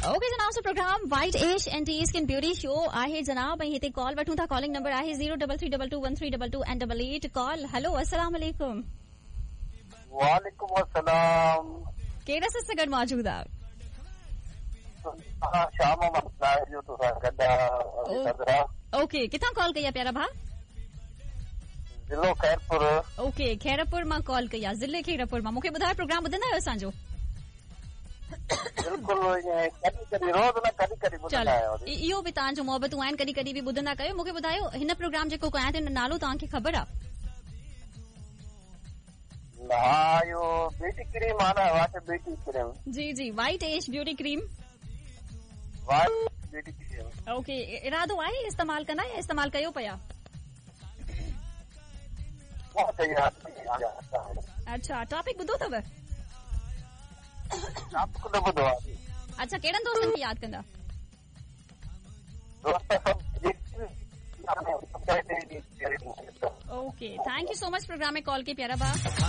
Okay जनाब, सो programme white age and T skin beauty show आहे जनाब. हिते कॉल वठूं था. कॉलिंग नंबर आहे 0332213222 कॉल. हेलो, अस्सलाम वालेकुम. वालेकुम अस्सलाम. केड़ा से गड मौजूद आ? शाम जो तो गड्डा ओके, किथां कॉल कई प्यारा भा? जिलो खैरपुर. ओके, खैरपुर मां कॉल कई आ. जिले खैरपुर मां. मूंखे ॿुधायो, प्रोग्राम ॿुधंदा आहियो असांजो? बिल्कुल कॾहिं रोज़ न कॾहिं ॿुधंदा आहियो. इहो बि तव्हांजो मोहबतूं आहिनि, कॾहिं कॾहिं बि ॿुधंदा कयो. मूंखे ॿुधायो, हिन प्रोग्राम जेको कयां थी नालो तव्हांखे ख़बर आहे? हा, इहो ब्यूटी क्रीम आहे न, वाइट ब्यूटी क्रीम. जी जी, white age beauty cream. White beauty cream. Okay, इरादो आहे इस्तेमाल कंदा या इस्तेमाल कयो पिया? अच्छा, टॉपिक ॿुधो अथव? अच्छा, कहिड़नि दोस्तनि खे यादि कंदा? Okay, thank you so much programme में कॉल के प्यारा बा.